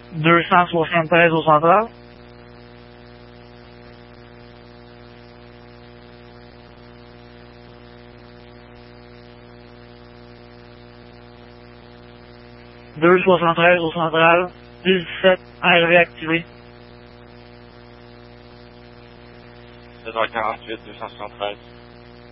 273 au central. « 273 au central, 17 air réactivé. 7h48, 273.